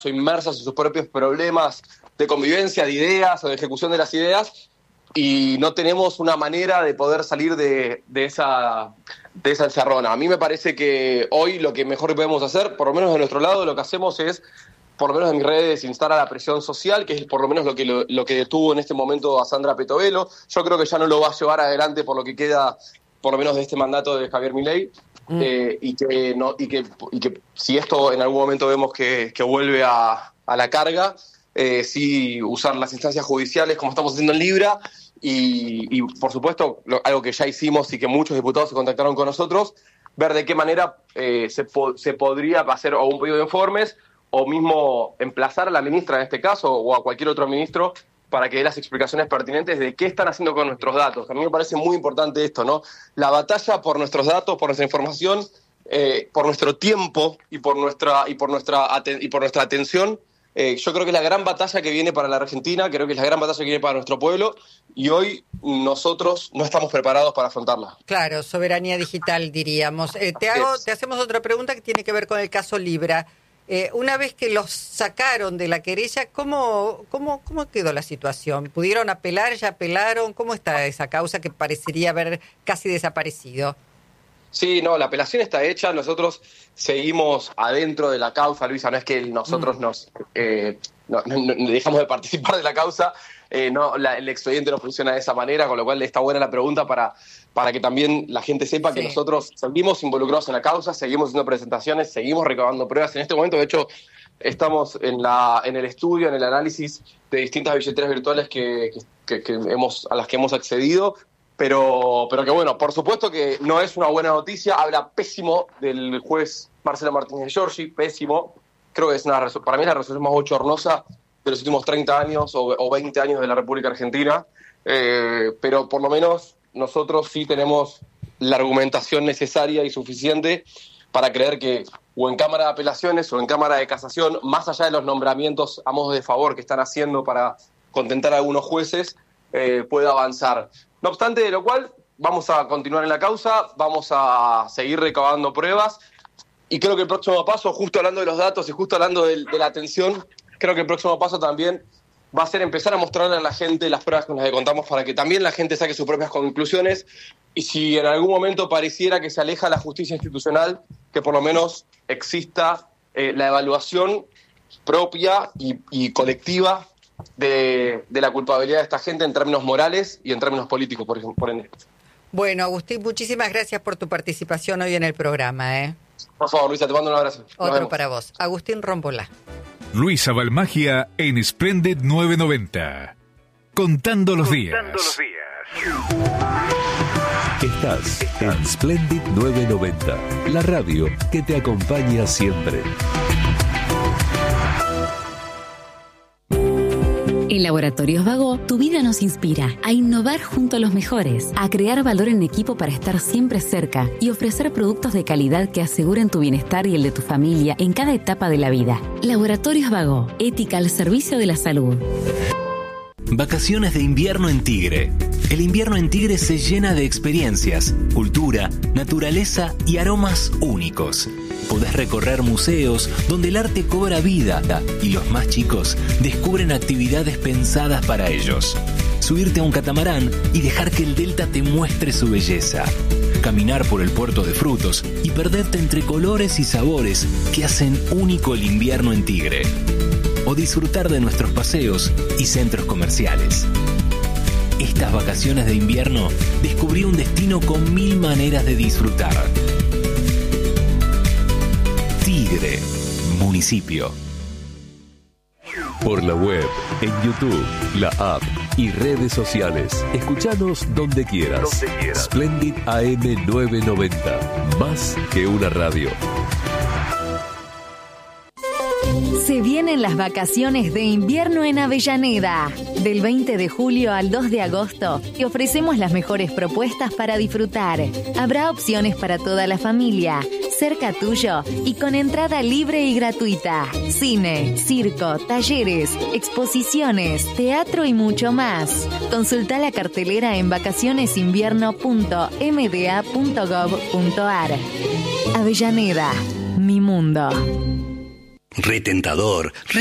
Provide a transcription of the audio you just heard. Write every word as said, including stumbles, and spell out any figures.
o inmersas en sus propios problemas de convivencia, de ideas o de ejecución de las ideas, y no tenemos una manera de poder salir de, de, esa, de esa encerrona. A mí me parece que hoy lo que mejor podemos hacer, por lo menos de nuestro lado, lo que hacemos es, por lo menos en mis redes, instar a la presión social, que es por lo menos lo que, lo, lo que detuvo en este momento a Sandra Petovelo. Yo creo que ya no lo va a llevar adelante por lo que queda, por lo menos de este mandato de Javier Milei. Mm. Eh, y, que no, y, que, y que si esto en algún momento vemos que, que vuelve a, a la carga, eh, sí usar las instancias judiciales como estamos haciendo en Libra y, y por supuesto, lo, algo que ya hicimos y que muchos diputados se contactaron con nosotros, ver de qué manera eh, se, po- se podría hacer o un pedido de informes o mismo emplazar a la ministra en este caso o a cualquier otro ministro para que dé las explicaciones pertinentes de qué están haciendo con nuestros datos. A mí me parece muy importante esto, ¿no? La batalla por nuestros datos, por nuestra información, eh, por nuestro tiempo y por nuestra y por nuestra aten- y por nuestra atención. Eh, yo creo que es la gran batalla que viene para la Argentina, creo que es la gran batalla que viene para nuestro pueblo, y hoy nosotros no estamos preparados para afrontarla. Claro, soberanía digital, diríamos. Eh, te hago, te hacemos otra pregunta que tiene que ver con el caso Libra. Eh, una vez que los sacaron de la querella, ¿cómo, cómo, ¿cómo quedó la situación? ¿Pudieron apelar? ¿Ya apelaron? ¿Cómo está esa causa que parecería haber casi desaparecido? Sí, no, la apelación está hecha, nosotros seguimos adentro de la causa, Luisa, no es que nosotros mm. nos eh, no, no, no dejamos de participar de la causa, eh, no, la, el expediente no funciona de esa manera, con lo cual está buena la pregunta para, para que también la gente sepa sí. que nosotros seguimos involucrados en la causa, seguimos haciendo presentaciones, seguimos recabando pruebas. En este momento, de hecho, estamos en, la, en el estudio, en el análisis de distintas billeteras virtuales que, que, que hemos, a las que hemos accedido. Pero, pero que bueno, por supuesto que no es una buena noticia, habla pésimo del juez Marcelo Martínez de Giorgi, pésimo, creo que es una, para mí es la resolución más bochornosa de los últimos treinta años o, o veinte años de la República Argentina, eh, pero por lo menos nosotros sí tenemos la argumentación necesaria y suficiente para creer que o en Cámara de Apelaciones o en Cámara de Casación, más allá de los nombramientos a modo de favor que están haciendo para contentar a algunos jueces, eh, pueda avanzar. No obstante de lo cual, vamos a continuar en la causa, vamos a seguir recabando pruebas y creo que el próximo paso, justo hablando de los datos y justo hablando de, de la atención, creo que el próximo paso también va a ser empezar a mostrarle a la gente las pruebas con las que contamos para que también la gente saque sus propias conclusiones y si en algún momento pareciera que se aleja la justicia institucional, que por lo menos exista eh, la evaluación propia y, y colectiva De, de la culpabilidad de esta gente en términos morales y en términos políticos, por ejemplo, por ende. Bueno, Agustín, muchísimas gracias por tu participación hoy en el programa. ¿eh? Por favor, Luisa, te mando un abrazo. Otro para vos. Agustín Rombolá. Luisa Balmagia en Splendid nueve noventa. Contando los días. Contando los días. Estás en Splendid nueve noventa, la radio que te acompaña siempre. En Laboratorios Vago, tu vida nos inspira a innovar junto a los mejores, a crear valor en equipo para estar siempre cerca y ofrecer productos de calidad que aseguren tu bienestar y el de tu familia en cada etapa de la vida. Laboratorios Vago, ética al servicio de la salud. Vacaciones de invierno en Tigre. El invierno en Tigre se llena de experiencias, cultura, naturaleza y aromas únicos. Podés recorrer museos donde el arte cobra vida y los más chicos descubren actividades pensadas para ellos. Subirte a un catamarán y dejar que el delta te muestre su belleza. Caminar por el puerto de frutos y perderte entre colores y sabores que hacen único el invierno en Tigre. O disfrutar de nuestros paseos y centros comerciales. Estas vacaciones de invierno descubrí un destino con mil maneras de disfrutar. Tigre, municipio. Por la web, en YouTube, la app y redes sociales. Escuchanos donde quieras. Donde quieras. Splendid A M nueve noventa. Más que una radio. Se vienen las vacaciones de invierno en Avellaneda. Del veinte de julio al dos de agosto te ofrecemos las mejores propuestas para disfrutar. Habrá opciones para toda la familia, cerca tuyo y con entrada libre y gratuita. Cine, circo, talleres, exposiciones, teatro y mucho más. Consulta la cartelera en vacacionesinvierno punto m d a punto gov punto a r. Avellaneda, mi mundo. retentador,